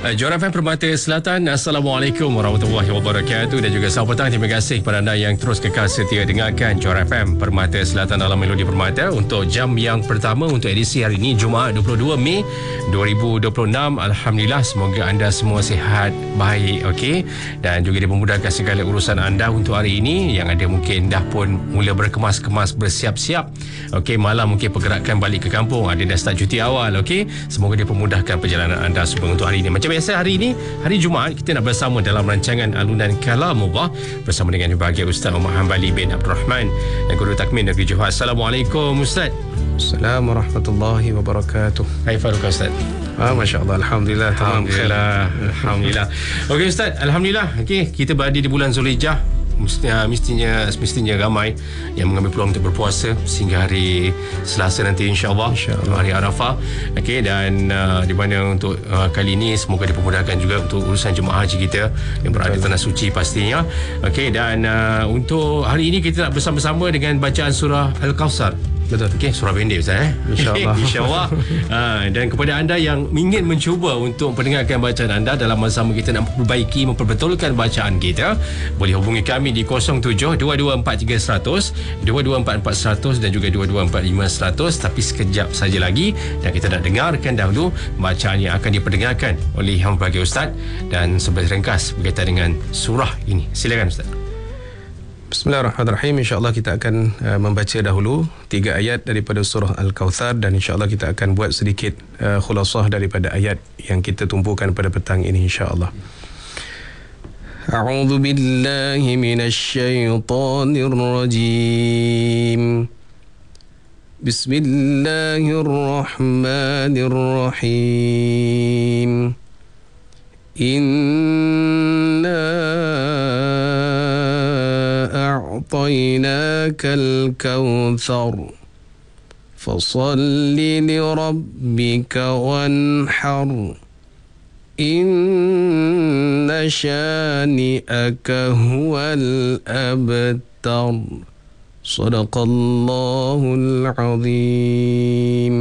Johor FM Permata Selatan, Assalamualaikum warahmatullahi wabarakatuh, dan juga selamat petang. Terima kasih kepada anda yang terus kekal setia dengarkan Johor FM Permata Selatan dalam Melodi Permata untuk jam yang pertama untuk edisi hari ini, Jumaat 22 Mei 2026. Alhamdulillah, semoga anda semua sihat, baik, okey, dan juga dimudahkan segala urusan anda untuk hari ini. Yang ada mungkin dah pun mula berkemas-kemas, bersiap-siap, okey, malam mungkin pergerakan balik ke kampung, ada dah start cuti awal, okey, semoga dipermudahkan perjalanan anda semua untuk hari ini. Macam biasa, hari ini hari Jumaat, kita nak bersama dalam rancangan Alunan Kalamullah bersama dengan Bahagia Ustaz Muhammad Hanbali bin Abdul Rahman dan Guru Takmin Negeri Johor. Assalamualaikum Ustaz. Assalamualaikum warahmatullahi wabarakatuh. Hai Farukah Ustaz? Masya Allah, Alhamdulillah. Alhamdulillah. Okey Ustaz, Alhamdulillah. Okey, kita berada di bulan Zulhijjah. Mestinya ramai yang mengambil peluang untuk berpuasa sehingga hari Selasa nanti, insyaAllah, hari Arafah. Okey, dan di mana untuk kali ini semoga dipermudahkan juga untuk urusan jemaah haji kita yang berada di tanah suci pastinya. Okey, dan untuk hari ini kita nak bersama-sama dengan bacaan surah Al-Kawthar. Betul. Okey, surah pendek Ustaz, InsyaAllah. InsyaAllah. Dan kepada anda yang ingin mencuba untuk mendengarkan bacaan anda dalam masa kita nak memperbetulkan bacaan kita, boleh hubungi kami di 07-224-3100, 224-4100 dan juga 224-5100. Tapi sekejap saja lagi dan kita nak dengarkan dahulu bacaan yang akan diperdengarkan oleh Yang Bahagia Ustaz dan sebelas ringkas berkaitan dengan surah ini. Silakan Ustaz. Bismillahirrahmanirrahim. InsyaAllah kita akan membaca dahulu 3 ayat daripada surah Al-Kawthar, dan insyaAllah kita akan buat sedikit khulasah daripada ayat yang kita tumpukan pada petang ini, insyaAllah. A'udzu billahi minasyaitonir rajim. Bismillahirrahmanirrahim. أعطيناك الكوثر فصل لربك وانحر إن شانئك هو الأبتر صدق الله العظيم.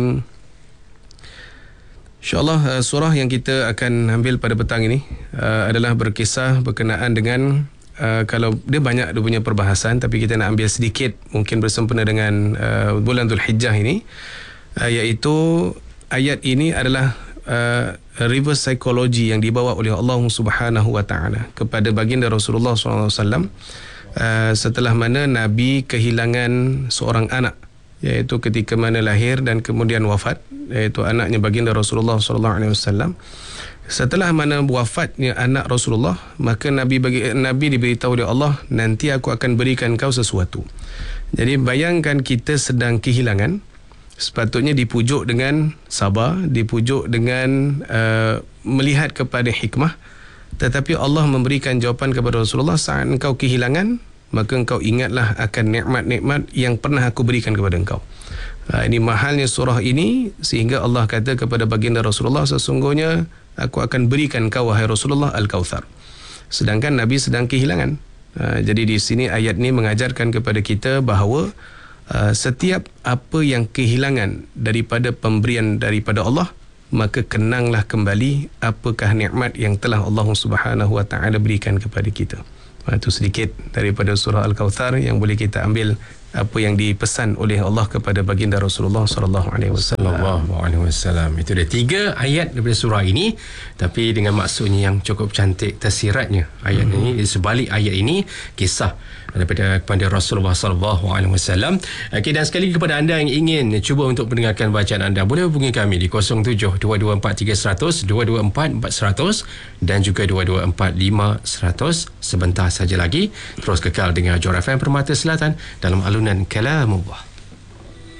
InsyaAllah surah yang kita akan ambil pada petang ini adalah berkisah berkenaan dengan kalau dia banyak dia punya perbahasan, tapi kita nak ambil sedikit mungkin bersempena dengan bulan Zulhijjah ini, iaitu ayat ini adalah reverse psychology yang dibawa oleh Allah Subhanahu Wa Taala kepada baginda Rasulullah SAW setelah mana Nabi kehilangan seorang anak, iaitu ketika mana lahir dan kemudian wafat, iaitu anaknya baginda Rasulullah SAW. Setelah mana wafatnya anak Rasulullah, maka Nabi diberitahu oleh Allah, nanti aku akan berikan kau sesuatu. Jadi bayangkan kita sedang kehilangan, sepatutnya dipujuk dengan sabar, dipujuk dengan melihat kepada hikmah, tetapi Allah memberikan jawapan kepada Rasulullah, saat engkau kehilangan, maka engkau ingatlah akan nikmat-nikmat yang pernah aku berikan kepada engkau. Ini mahalnya surah ini, sehingga Allah kata kepada baginda Rasulullah, sesungguhnya aku akan berikan kau, wahai Rasulullah, Al-Kawthar. Sedangkan Nabi sedang kehilangan. Jadi di sini ayat ini mengajarkan kepada kita bahawa setiap apa yang kehilangan daripada pemberian daripada Allah, maka kenanglah kembali apakah nikmat yang telah Allah Subhanahu Wa Taala berikan kepada kita. Itu sedikit daripada surah Al-Kawthar yang boleh kita ambil apa yang dipesan oleh Allah kepada baginda Rasulullah sallallahu alaihi wasallam. Itu dia 3 ayat daripada surah ini, tapi dengan maksudnya yang cukup cantik, tersiratnya ayat ini. Di sebalik ayat ini kisah daripada kepada Rasulullah sallallahu alaihi wasallam. Okey, dan sekali kepada anda yang ingin cuba untuk mendengarkan bacaan anda, boleh hubungi kami di 07-224-3100, 224-4100 dan juga 224-5100. Sebentar saja lagi terus kekal dengan Johor FM Permata Selatan dalam Alunan Kalamullah.